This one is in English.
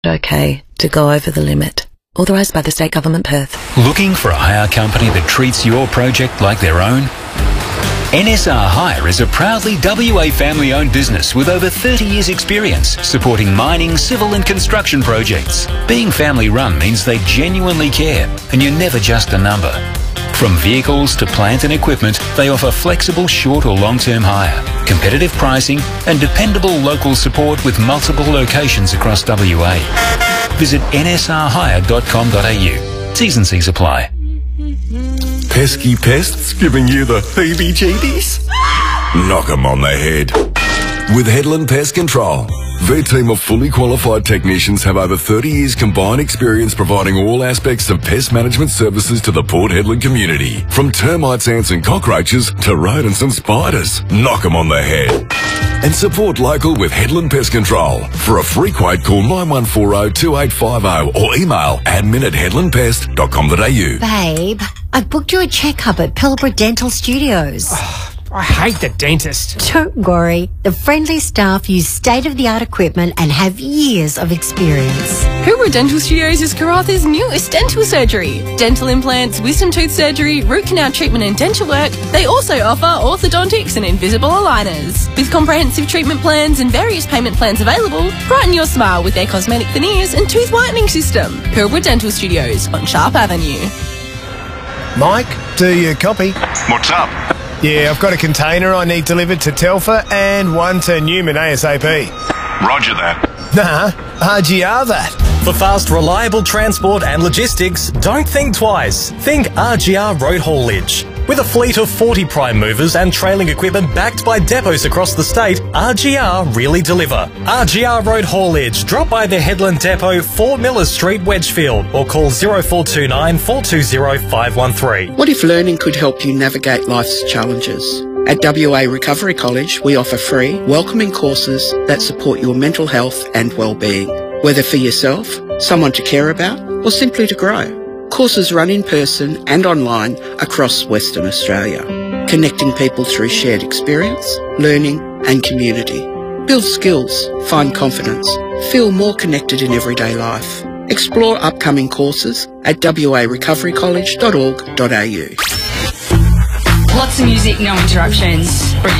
okay to go over the limit. Authorised by the State Government, Perth. Looking for a hire company that treats your project like their own? NSR Hire is a proudly WA family-owned business with over 30 years' experience supporting mining, civil and construction projects. Being family-run means they genuinely care and you're never just a number. From vehicles to plant and equipment, they offer flexible short or long-term hire, competitive pricing and dependable local support with multiple locations across WA. Visit nsrhire.com.au. T's and C's apply. Pesky pests giving you the heebie-jeebies? Knock 'em on the head. With Headland Pest Control. Their team of fully qualified technicians have over 30 years combined experience providing all aspects of pest management services to the Port Hedland community. From termites, ants and cockroaches to rodents and spiders. Knock 'em on the head. And support local with Headland Pest Control. For a free quote, call 9140-2850 or email admin@headlandpest.com.au. Babe, I've booked you a checkup at Pilbara Dental Studios. I hate the dentist. Don't worry. The friendly staff use state-of-the-art equipment and have years of experience. Pilbara Dental Studios is Karatha's newest dental surgery. Dental implants, wisdom tooth surgery, root canal treatment and dental work. They also offer orthodontics and invisible aligners. With comprehensive treatment plans and various payment plans available, brighten your smile with their cosmetic veneers and tooth whitening system. Pilbara Dental Studios on Sharp Avenue. Mike, do you copy? What's up? Yeah, I've got a container I need delivered to Telfer and one to Newman ASAP. Roger that. Nah, RGR that. For fast, reliable transport and logistics, don't think twice. Think RGR Road Haulage. With a fleet of 40 prime movers and trailing equipment backed by depots across the state, RGR really deliver. RGR Road Haulage. Drop by the Headland Depot, 4 Millers Street, Wedgefield, or call 0429 420 513. What if learning could help you navigate life's challenges? At WA Recovery College, we offer free, welcoming courses that support your mental health and well-being, whether for yourself, someone to care about, or simply to grow. Courses run in person and online across Western Australia, connecting people through shared experience, learning and community. Build skills, find confidence, feel more connected in everyday life. Explore upcoming courses at warecoverycollege.org.au. Lots of music, no interruptions.